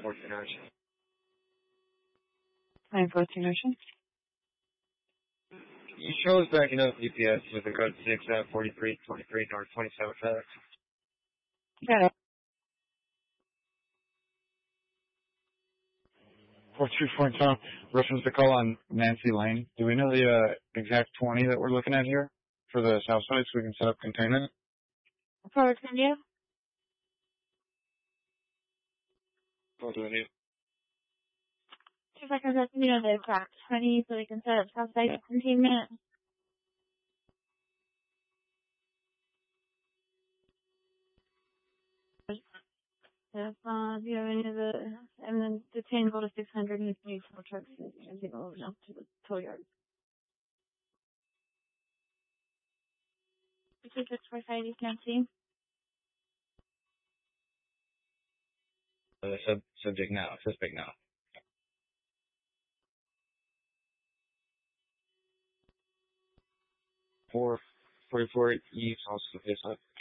914 Ocean. 914 Ocean. You show us backing up GPS with a code 6 at 4323 North 27 FedEx. Got it. 424 Tom, reference the call on Nancy Lane. Do we know the exact 20 that we're looking at here for the south side so we can set up containment? Forward to India. What do we need? 2 seconds, that's the exact 20 so we can set up southside containment. If do you have any of the, and then detain go to 600 and you need 4 trucks and take all of them to the tow yard. 2645 East Nancy. Subject now. Suspect now. 444 East, also the face up.